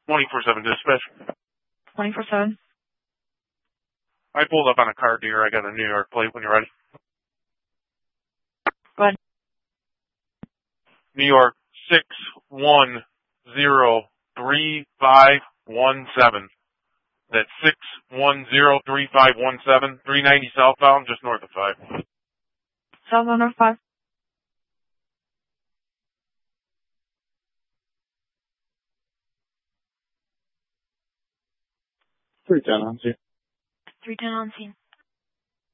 24/7 dispatch. 24/7. I pulled up on a car dealer. I got a New York plate when you're ready. Go ahead. New York 6103517. That's 6103517. 390 southbound, just north of 5. Southbound or 5. 310 on scene. 310 on scene.